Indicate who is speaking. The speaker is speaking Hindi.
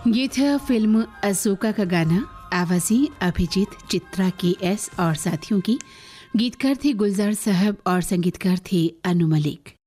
Speaker 1: ये था फिल्म अशोका का गाना। आवाज़ें अभिजीत, चित्रा KS और साथियों की। गीतकार थे गुलजार साहब और संगीतकार थे अनु मलिक।